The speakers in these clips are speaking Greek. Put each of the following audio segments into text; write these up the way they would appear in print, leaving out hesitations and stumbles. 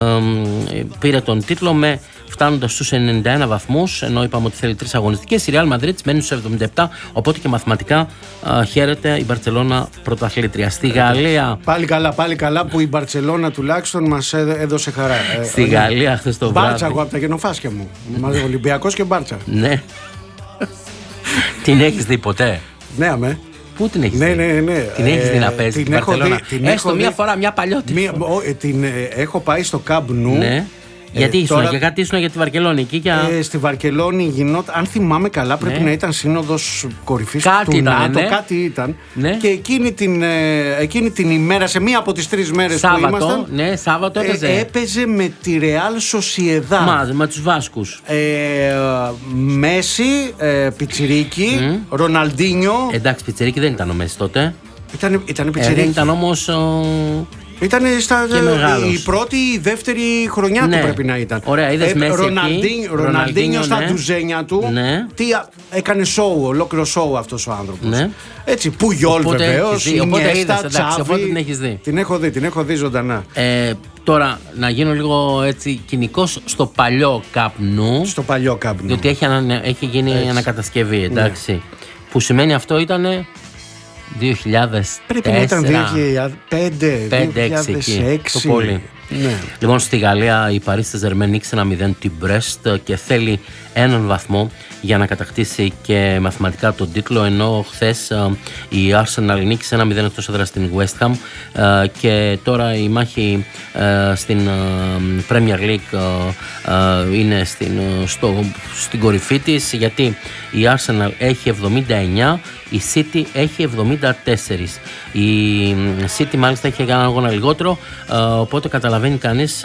πήρε τον τίτλο φτάνοντας στους 91 βαθμούς, ενώ είπαμε ότι θέλει 3 αγωνιστικές. Η Real Madrid μένει στους 77, οπότε και μαθηματικά χαίρεται η Μπαρτσελώνα πρωταθλήτρια. Στη Γαλλία. Πάλι καλά που η Μπαρτσελώνα τουλάχιστον μας έδωσε χαρά. Στη Γαλλία χθες το βράδυ. Μπάρτσα, εγώ από τα γενοφάσκια μου. Ολυμπιακός και Μπάρτσα. Ναι. Την έχεις δει ποτέ? Ναι, αμέ. Πού την έχεις δει? Ναι. Την έχεις δει να παίζει στην Μπαρτσελώνα? Έστω μία φορά, μια παλιότητα. Έχω πάει στο Camp Nou. Ναι. Γιατί ήσουν για τη Βαρκελόνη εκεί στη Βαρκελόνη γινόταν, αν θυμάμαι καλά, πρέπει να ήταν σύνοδος κορυφής του ΝΑΤΟ, ναι. κάτι ήταν. Ναι. Και εκείνη την ημέρα, σε μία από τις 3 μέρες που ήμασταν, Σάββατο έπαιζε με τη Real Sociedad. Με τους Βάσκους. Μέση, Πιτσιρίκι, Ροναλντίνιο. Εντάξει, Πιτσιρίκι δεν ήταν ο Μέση τότε. Ήταν Πιτσιρίκι. Δεν ήταν όμως. Ήταν η πρώτη ή η δεύτερη χρονιά του πρέπει να ήταν. Ωραία, είδες Μέση Ροναλντίνιο στα ντουζένια του. Ναι. Τι έκανε σόου, ολόκληρο σόου αυτός ο άνθρωπος. Ναι. Έτσι, Πουγιόλ βεβαίως, Ινιέστα, Τσάβι. Την έχω δει ζωντανά. Τώρα, να γίνω λίγο έτσι κοινικός στο παλιό Camp Nou. Στο παλιό Camp Nou. Διότι έχει γίνει ανακατασκευή, εντάξει. Ναι. Που σημαίνει αυτό ήτανε 2004. Πρέπει να ήταν 2005-2006. Το πολύ. Ναι. Λοιπόν, στη Γαλλία η Paris Saint-Germain νίκησε 1-0 την Brest και θέλει 1 βαθμό για να κατακτήσει και μαθηματικά τον τίτλο, ενώ χθες η Arsenal νίκησε 1-0 εκτός έδρας στην West Ham και τώρα η μάχη στην Premier League είναι στην κορυφή της, γιατί η Arsenal έχει 79, η City έχει 74. Η City μάλιστα έχει ένα αγώνα λιγότερο, οπότε καταλαβαίνει κανείς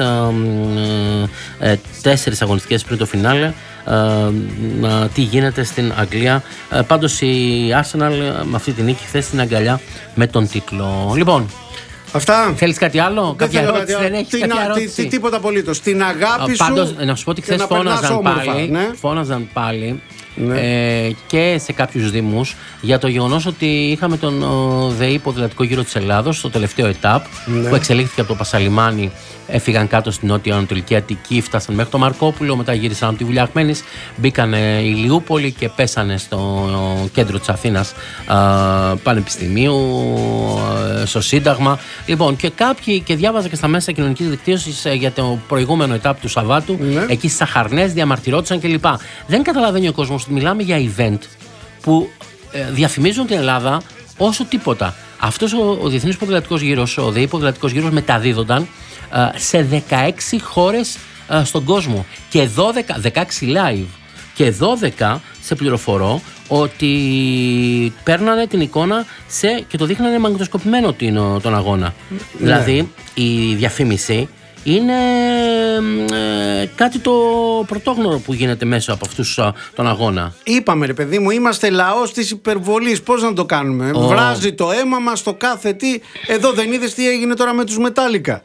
4 αγωνιστικές πριν το φινάλε τι γίνεται στην Αγγλία. Πάντως η Arsenal με αυτή την νίκη χθες στην αγκαλιά με τον τίτλο. Λοιπόν, αυτά. Θέλεις κάτι άλλο? Κάποια ερώτηση? Δεν έχεις κάποια ερώτηση? Τίποτα απολύτως. Την αγάπη σου. Πάντως να σου πω ότι χθες φώναζαν πάλι και σε κάποιους δήμους για το γεγονός ότι είχαμε τον ΔΕΗ ποδηλατικό γύρο της Ελλάδος στο τελευταίο ετάπ που εξελίχθηκε από το Πασαλιμάνι, έφυγαν κάτω στην νότια-ανατολική Αττική, φτάσαν μέχρι το Μαρκόπουλο, μετά γύρισαν από τη Βουλιαχμένης, μπήκαν Ηλιούπολη και πέσανε στο κέντρο της Αθήνας, Πανεπιστημίου, στο Σύνταγμα. Λοιπόν, και κάποιοι, και διάβαζα και στα μέσα κοινωνικής δικτύωσης για το προηγούμενο ετάπ του Σαββάτου, εκεί στις Αχαρνές διαμαρτυρόντουσαν κλπ. Δεν καταλαβαίνει ο κόσμος ότι μιλάμε για event που διαφημίζουν την Ελλάδα όσο τίποτα. Αυτός ο Διεθνής Ποδηλατικός Γύρος, ο ΔΕΗ Ποδηλατικός Γύρος, μεταδίδονταν σε 16 χώρες στον κόσμο και 16 live και 12 σε πληροφορώ ότι παίρνανε την εικόνα και το δείχνανε μαγνητοσκοπημένο τον αγώνα. Δηλαδή η διαφήμιση είναι κάτι το πρωτόγνωρο που γίνεται μέσα από αυτούς τον αγώνα. Είπαμε, ρε παιδί μου, είμαστε λαός της υπερβολής. Πώς να το κάνουμε? Βράζει το αίμα μας το κάθε τι. Εδώ δεν είδες τι έγινε τώρα με τους Μετάλλικα?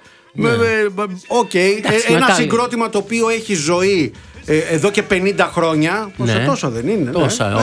Ένα συγκρότημα το οποίο έχει ζωή εδώ και 50 χρόνια. Τόσο δεν είναι?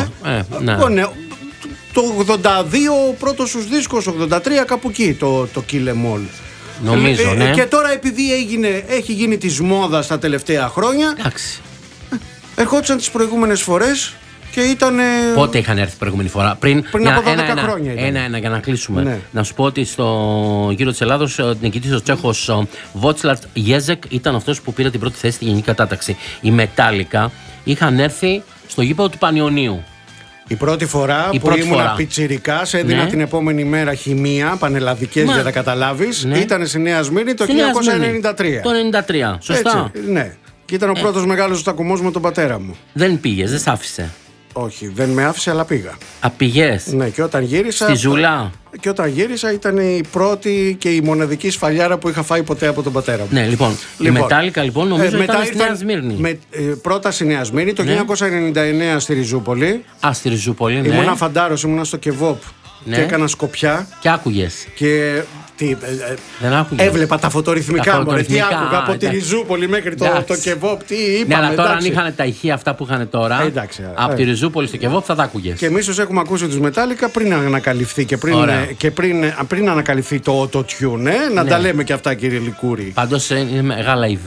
Το 82 ο πρώτος τους δίσκος, 83 κάπου εκεί το Kill Em All. Νομίζω, ναι. Και τώρα επειδή έχει γίνει της μόδας τα τελευταία χρόνια, ερχόντουσαν τις προηγούμενες φορές και ήταν. Πότε είχαν έρθει προηγούμενη φορά? Πριν από 12 χρόνια. Ένα για να κλείσουμε. Ναι. Να σου πω ότι στο γύρο της Ελλάδος νικητής ο Τσέχος Βότσλαρτ Γέζεκ ήταν αυτός που πήρε την πρώτη θέση στη γενική κατάταξη. Οι Μετάλλικα είχαν έρθει στο γήπεδο του Πανιωνίου. Η πρώτη φορά που ήμουν πιτσιρικάς, έδινα την επόμενη μέρα χημεία, πανελλαδικές για να καταλάβεις, ήταν στη Νέα Σμύρνη το 1993. Το 1993, σωστά. Έτσι, ναι. Και ήταν ο πρώτος μεγάλος στακωμός με τον πατέρα μου. Δεν πήγες, δεν σ' άφησε? Όχι, δεν με άφησε, αλλά πήγα. Πήγες? Ναι, και όταν γύρισα. Στη Ζουλά. Και όταν γύρισα ήταν η πρώτη και η μοναδική σφαλιάρα που είχα φάει ποτέ από τον πατέρα μου. Ναι, λοιπόν. Η Μετάλλικα λοιπόν νομίζω ήταν στη Νέα Σμύρνη. Πρώτα στη Νέα Σμύρνη, το 1999 στη Ριζούπολη. Στη Ριζούπολη, ναι. Ήμουνα φαντάρος, ήμουνα στο Κεβόπ. Και έκανα σκοπιά. Και άκουγες. Και Δεν άκουγες. Έβλεπα τα φωτορυθμικά μου. Τι άκουγα από τη Ριζούπολη μέχρι το Κεβόπ. Τι είπαμε. Ναι, αλλά τώρα αν είχαν τα ηχεία αυτά που είχαν τώρα. Από τη Ριζούπολη στο Κεβόπ θα τα άκουγες. Και εμείς όσοι έχουμε ακούσει τους Metallica πριν ανακαλυφθεί και πριν ανακαλυφθεί το auto-tune, να τα λέμε και αυτά, κύριε Λικούρη. Πάντως είναι μεγάλα